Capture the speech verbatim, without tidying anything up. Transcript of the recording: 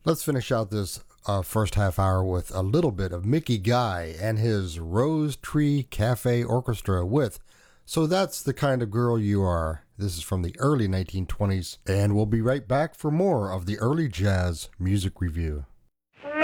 Let's finish out this uh, first half hour with a little bit of Mickey Guy and his Rose Tree Cafe Orchestra with So That's the Kind of Girl You Are. This is from the early nineteen twenties, and we'll be right back for more of the early jazz music review.